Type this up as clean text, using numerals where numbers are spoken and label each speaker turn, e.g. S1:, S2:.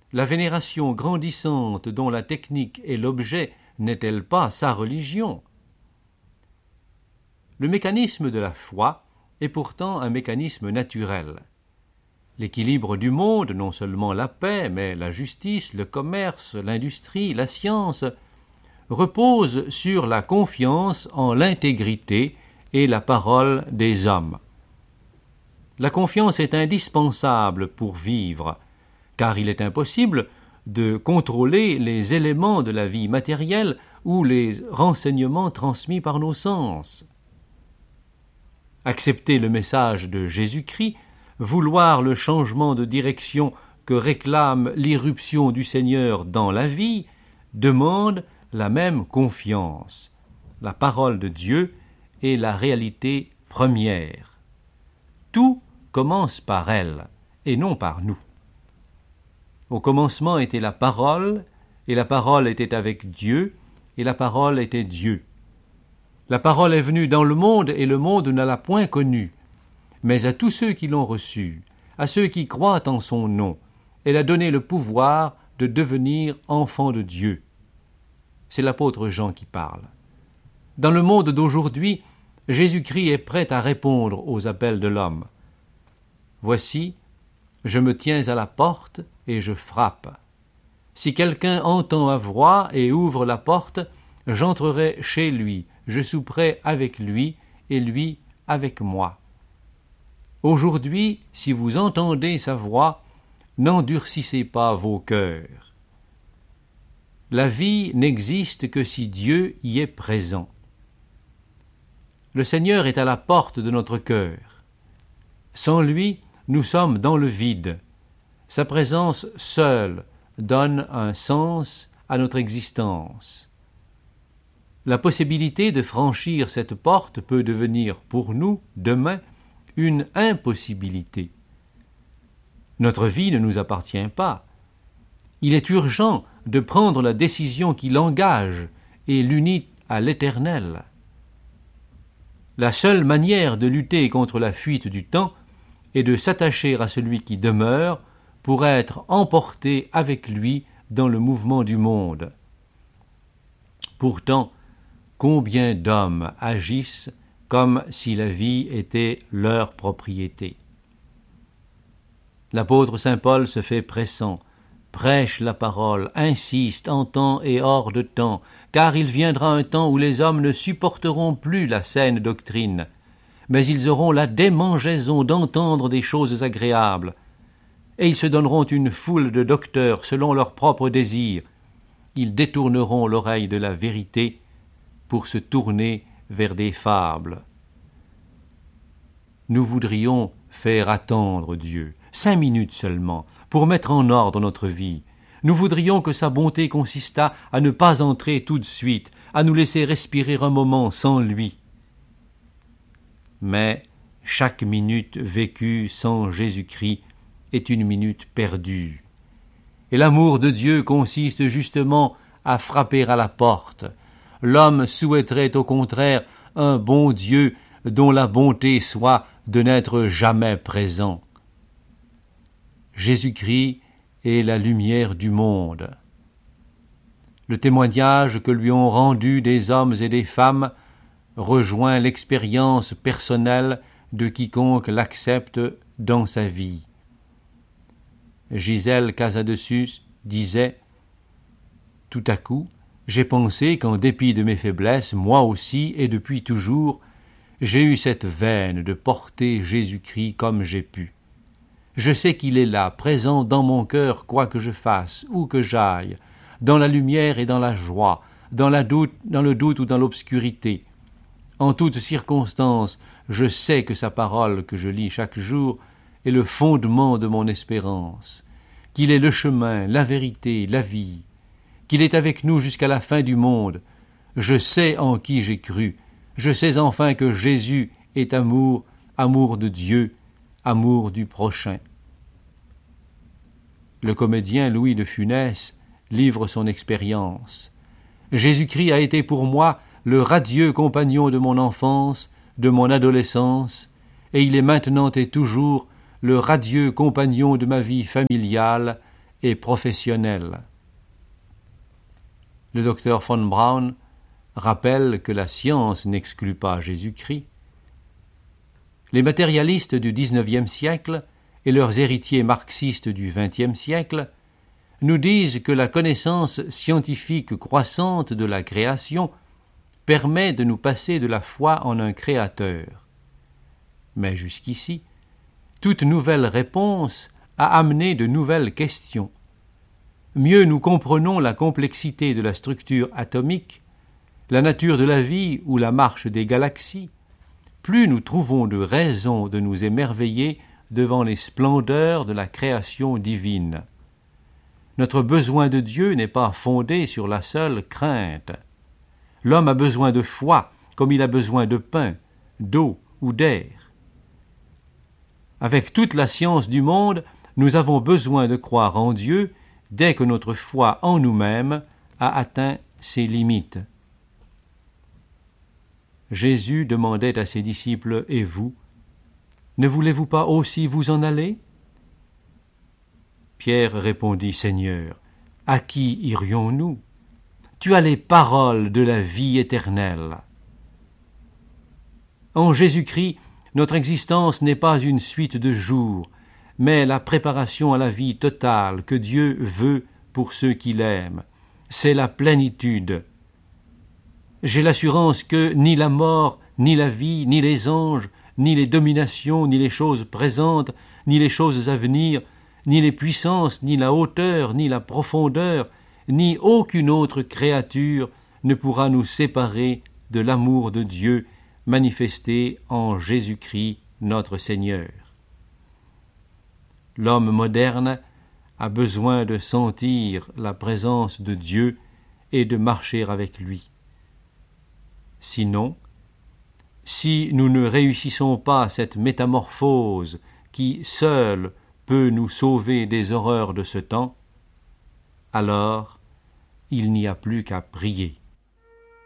S1: La vénération grandissante dont la technique est l'objet n'est-elle pas sa religion? Le mécanisme de la foi est pourtant un mécanisme naturel. L'équilibre du monde, non seulement la paix, mais la justice, le commerce, l'industrie, la science, repose sur la confiance en l'intégrité et la parole des hommes. La confiance est indispensable pour vivre, car il est impossible de contrôler les éléments de la vie matérielle ou les renseignements transmis par nos sens. Accepter le message de Jésus-Christ, vouloir le changement de direction que réclame l'irruption du Seigneur dans la vie, demande la même confiance. La parole de Dieu est la réalité première. Tout commence par elle, et non par nous. Au commencement était la parole, et la parole était avec Dieu, et la parole était Dieu. La parole est venue dans le monde, et le monde ne l'a point connue. Mais à tous ceux qui l'ont reçue, à ceux qui croient en son nom, elle a donné le pouvoir de devenir enfants de Dieu. C'est l'apôtre Jean qui parle. Dans le monde d'aujourd'hui, Jésus-Christ est prêt à répondre aux appels de l'homme. Voici, je me tiens à la porte et je frappe. Si quelqu'un entend ma voix et ouvre la porte, j'entrerai chez lui, je souperai avec lui et lui avec moi. Aujourd'hui, si vous entendez sa voix, n'endurcissez pas vos cœurs. La vie n'existe que si Dieu y est présent. Le Seigneur est à la porte de notre cœur. Sans lui, nous sommes dans le vide. Sa présence seule donne un sens à notre existence. La possibilité de franchir cette porte peut devenir pour nous, demain, une impossibilité. Notre vie ne nous appartient pas. Il est urgent de prendre la décision qui l'engage et l'unit à l'Éternel. La seule manière de lutter contre la fuite du temps est de s'attacher à celui qui demeure pour être emporté avec lui dans le mouvement du monde. Pourtant, combien d'hommes agissent comme si la vie était leur propriété. L'apôtre saint Paul se fait pressant, prêche la parole, insiste en temps et hors de temps, car il viendra un temps où les hommes ne supporteront plus la saine doctrine, mais ils auront la démangeaison d'entendre des choses agréables, et ils se donneront une foule de docteurs selon leurs propres désirs. Ils détourneront l'oreille de la vérité pour se tourner vers des fables. Nous voudrions faire attendre Dieu, 5 minutes seulement, pour mettre en ordre notre vie. Nous voudrions que sa bonté consistât à ne pas entrer tout de suite, à nous laisser respirer un moment sans lui. Mais chaque minute vécue sans Jésus-Christ est une minute perdue. Et l'amour de Dieu consiste justement à frapper à la porte. L'homme souhaiterait au contraire un bon Dieu dont la bonté soit de n'être jamais présent. Jésus-Christ est la lumière du monde. Le témoignage que lui ont rendu des hommes et des femmes rejoint l'expérience personnelle de quiconque l'accepte dans sa vie. Gisèle Casadessus disait « Tout à coup, j'ai pensé qu'en dépit de mes faiblesses, moi aussi et depuis toujours, j'ai eu cette veine de porter Jésus-Christ comme j'ai pu. Je sais qu'il est là, présent dans mon cœur, quoi que je fasse, où que j'aille, dans la lumière et dans la joie, dans le doute ou dans l'obscurité. En toutes circonstances, je sais que sa parole que je lis chaque jour est le fondement de mon espérance, qu'il est le chemin, la vérité, la vie, qu'il est avec nous jusqu'à la fin du monde. Je sais en qui j'ai cru. Je sais enfin que Jésus est amour, amour de Dieu, amour du prochain. » Le comédien Louis de Funès livre son expérience. « Jésus-Christ a été pour moi le radieux compagnon de mon enfance, de mon adolescence, et il est maintenant et toujours le radieux compagnon de ma vie familiale et professionnelle. Le docteur von Braun rappelle que la science n'exclut pas Jésus-Christ. Les matérialistes du XIXe siècle et leurs héritiers marxistes du XXe siècle nous disent que la connaissance scientifique croissante de la création permet de nous passer de la foi en un créateur. Mais jusqu'ici, toute nouvelle réponse a amené de nouvelles questions. Mieux nous comprenons la complexité de la structure atomique, la nature de la vie ou la marche des galaxies, plus nous trouvons de raisons de nous émerveiller devant les splendeurs de la création divine. Notre besoin de Dieu n'est pas fondé sur la seule crainte. L'homme a besoin de foi, comme il a besoin de pain, d'eau ou d'air. Avec toute la science du monde, nous avons besoin de croire en Dieu dès que notre foi en nous-mêmes a atteint ses limites. Jésus demandait à ses disciples « Et vous, ne voulez-vous pas aussi vous en aller ?» Pierre répondit « Seigneur, à qui irions-nous ? Tu as les paroles de la vie éternelle. » En Jésus-Christ, notre existence n'est pas une suite de jours, mais la préparation à la vie totale que Dieu veut pour ceux qui l'aiment. C'est la plénitude. J'ai l'assurance que ni la mort, ni la vie, ni les anges, ni les dominations, ni les choses présentes, ni les choses à venir, ni les puissances, ni la hauteur, ni la profondeur, ni aucune autre créature ne pourra nous séparer de l'amour de Dieu manifesté en Jésus-Christ notre Seigneur. L'homme moderne a besoin de sentir la présence de Dieu et de marcher avec lui. Sinon, si nous ne réussissons pas cette métamorphose qui seule peut nous sauver des horreurs de ce temps, alors il n'y a plus qu'à prier.